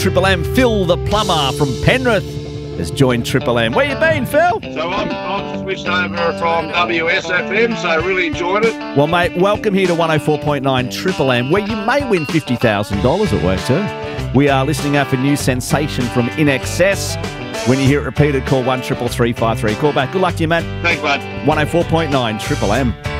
Triple M, Phil the plumber from Penrith has joined Triple M. Where you been, Phil? So I've switched over from WSFM, so I really enjoyed it. Well, mate, welcome here to 104.9 Triple M, where you may win $50,000 at work too. We are listening out for new sensation from In Excess. When you hear it repeated, call 1 333 533. Call back. Good luck to you, man. Thanks, bud. 104.9 Triple M.